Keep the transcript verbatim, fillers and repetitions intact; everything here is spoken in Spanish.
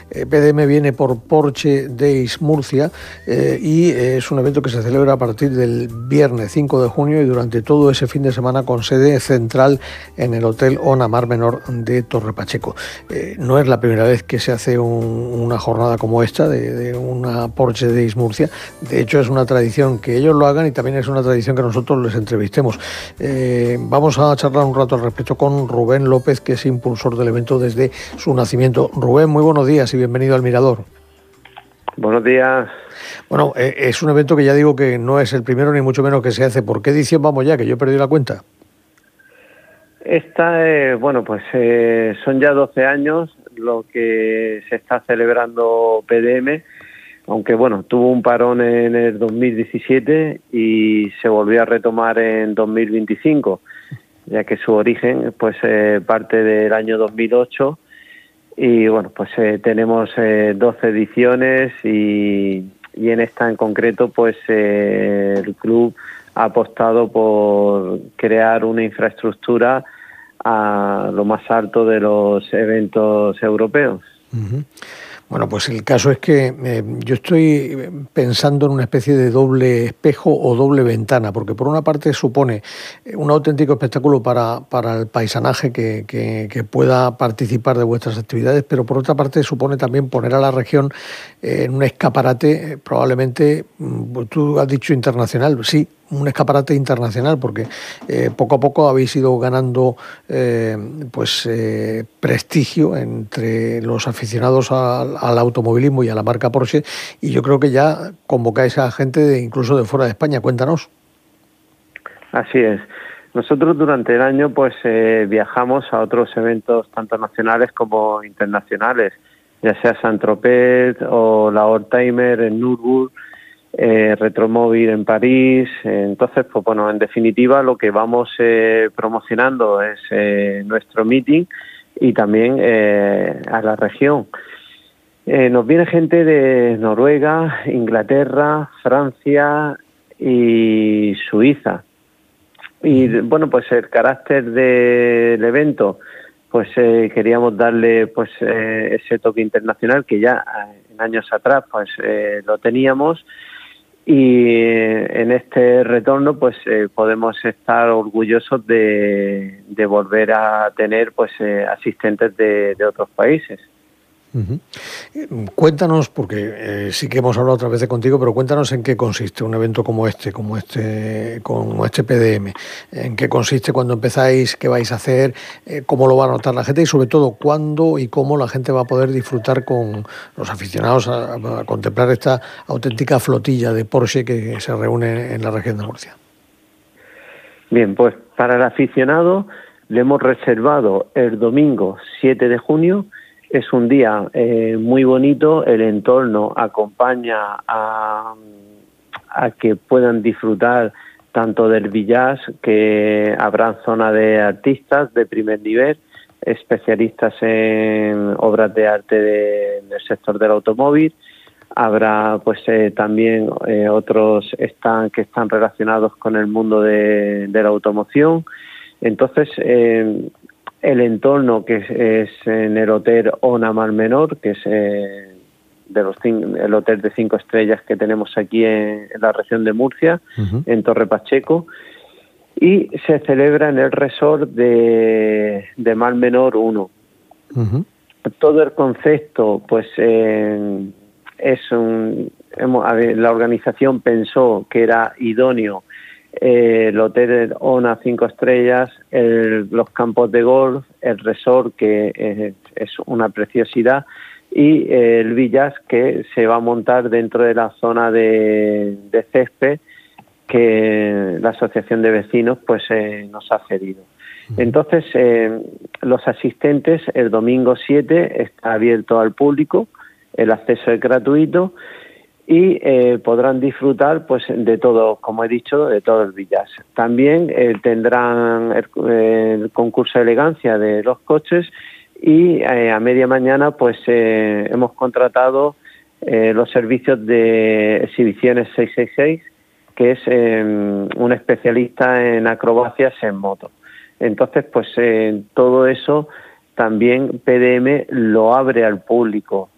Eh, P D M viene por Porsche Days Murcia eh, y es un evento que se celebra a partir del viernes cinco de junio y durante todo ese fin de semana con sede central en el Hotel Ona Mar Menor de Torre Pacheco. Eh, no es la primera vez que se hace un, una jornada como esta de, de una Porsche Days Murcia. De hecho, es una tradición que ellos lo hagan y también es una tradición que nosotros les entrevistemos. Eh, vamos a charlar un rato al respecto con Rubén López, que es impulsor del evento desde su nacimiento. Rubén, muy buenos días y bienvenido al Mirador. Buenos días. Bueno, eh, es un evento que ya digo que no es el primero ni mucho menos que se hace. ¿Por qué edición vamos ya? Que yo he perdido la cuenta. Esta, eh, bueno, pues eh, son ya doce años lo que se está celebrando P D M, aunque bueno, tuvo un parón en el dos mil diecisiete y se volvió a retomar en dos mil veinticinco, ya que su origen pues eh, parte del año dos mil ocho y bueno, pues eh, tenemos eh, doce ediciones y, y en esta en concreto pues eh, el club ha apostado por crear una infraestructura a lo más alto de los eventos europeos. Uh-huh. Bueno, pues el caso es que eh, yo estoy pensando en una especie de doble espejo o doble ventana, porque por una parte supone un auténtico espectáculo para, para el paisanaje que, que, que pueda participar de vuestras actividades, pero por otra parte supone también poner a la región eh, en un escaparate, eh, probablemente, tú has dicho internacional, sí, un escaparate internacional, porque eh, poco a poco habéis ido ganando eh, pues eh, prestigio entre los aficionados al, al automovilismo y a la marca Porsche, y yo creo que ya convocáis a gente de, incluso de fuera de España. Cuéntanos. Así es. Nosotros durante el año pues eh, viajamos a otros eventos tanto nacionales como internacionales, ya sea Saint-Tropez o la Oldtimer en Nürburgring, Eh, Retromóvil en París. Entonces, pues bueno, en definitiva lo que vamos eh, promocionando es eh, nuestro meeting y también eh, a la región. Eh, nos viene gente de Noruega, Inglaterra, Francia y Suiza. Y bueno, pues el carácter del evento, pues eh, queríamos darle pues eh, ese toque internacional que ya en años atrás pues eh, lo teníamos. Y en este retorno pues eh, podemos estar orgullosos de, de volver a tener pues eh, asistentes de, de otros países. Uh-huh. Cuéntanos, porque eh, sí que hemos hablado otra vez contigo, pero cuéntanos en qué consiste un evento como este, como este, como este P D M, en qué consiste, cuándo empezáis, qué vais a hacer, eh, cómo lo va a notar la gente y sobre todo cuándo y cómo la gente va a poder disfrutar con los aficionados a, a contemplar esta auténtica flotilla de Porsche que se reúne en la región de Murcia. Bien, pues para el aficionado le hemos reservado el domingo siete de junio. Es un día eh, muy bonito, el entorno acompaña a, a que puedan disfrutar tanto del billar, que habrá zona de artistas de primer nivel, especialistas en obras de arte de, del sector del automóvil. Habrá pues eh, también eh, otros stands que están relacionados con el mundo de, de la automoción. Entonces, eh, el entorno que es, es en el Hotel Ona Mar Menor, que es eh, de los cinco, el hotel de cinco estrellas que tenemos aquí en, en la región de Murcia, uh-huh. en Torre Pacheco, y se celebra en el resort de, de Mar Menor uno. Uh-huh. Todo el concepto, pues, eh, es un, hemos, a ver, la organización pensó que era idóneo Eh, el hotel Ona cinco estrellas, el, los campos de golf, el resort que es, es una preciosidad y eh, el villas que se va a montar dentro de la zona de, de césped que la asociación de vecinos pues eh, nos ha cedido. Entonces eh, los asistentes el domingo siete está abierto al público, el acceso es gratuito y eh, podrán disfrutar pues de todo, como he dicho, de todo el billar. También eh, tendrán el, el concurso de elegancia de los coches y eh, a media mañana pues eh, hemos contratado eh, los servicios de exhibiciones seiscientos sesenta y seis, que es eh, un especialista en acrobacias en moto. Entonces pues eh, todo eso también P D M lo abre al público.